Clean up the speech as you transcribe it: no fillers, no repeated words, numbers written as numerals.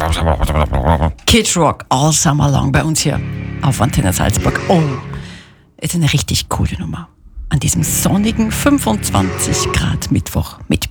Kid Rock, All Summer Long bei uns hier auf Antenne Salzburg. Oh, ist eine richtig coole Nummer. An diesem sonnigen 25 Grad Mittwoch mit